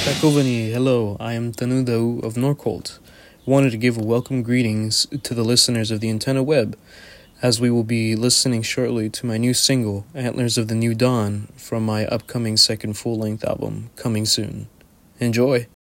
Takovani, hello, I am Tanudau of Norcolt. Wanted to give welcome greetings to the listeners of the Antenna Web, as we will be listening shortly to my new single, Antlers of the New Dawn, from my upcoming second full-length album, coming soon. Enjoy!